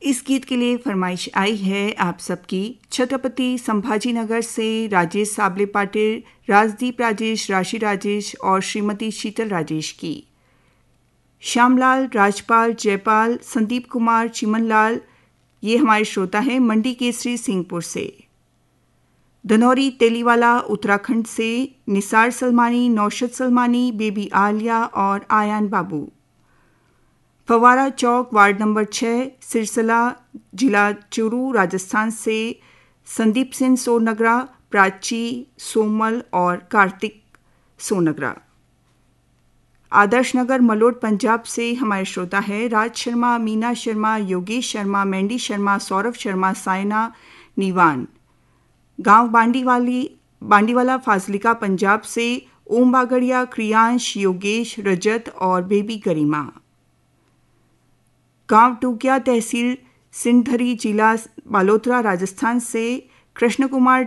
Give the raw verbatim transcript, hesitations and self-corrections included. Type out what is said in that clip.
इस गीत के लिए फरमाइश आई है आप सबकी छत्रपति संभाजी नगर से राजेश साबले पाटिल, राजदीप राजेश, राशि राजेश और श्रीमती शीतल राजेश की। श्यामलाल, राजपाल, जयपाल, संदीप कुमार, चिमनलाल, ये हमारे श्रोता हैं मंडी केसरी सिंहपुर से। धनौरी तेलीवाला उत्तराखंड से निसार सलमानी, नौशद सलमानी, बेबी आलिया और आयान बाबू। फवारा चौक वार्ड नंबर छः सिरसला जिला चूरू राजस्थान से संदीप सिंह सोनगरा, प्राची, सोमल और कार्तिक सोनगरा। आदर्श नगर मलोट पंजाब से हमारे श्रोता है राज शर्मा, मीना शर्मा, योगेश शर्मा, मैंडी शर्मा, सौरभ शर्मा, सायना नीवान। गांव बांडीवाली बांडीवाला फाजिलिका पंजाब से ओम बागड़िया, क्रियांश, योगेश, रजत और बेबी गरिमा। गांव टूकिया तहसील सिंधरी जिला बालोतरा राजस्थान से कृष्ण कुमार